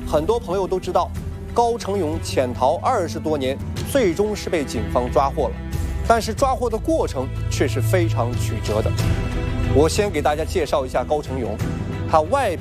很多朋友都知道，高成勇潜逃20多年，最终是被警方抓获了。但是抓获的过程却是非常曲折的。我先给大家介绍一下高成勇，他外